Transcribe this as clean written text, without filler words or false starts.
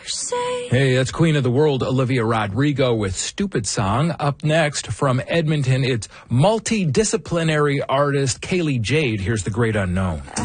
say. Hey, that's Queen of the World, Olivia Rodrigo with Stupid Song. Up next from Edmonton, it's multidisciplinary artist Kaylee Jade. Here's The Great Unknown.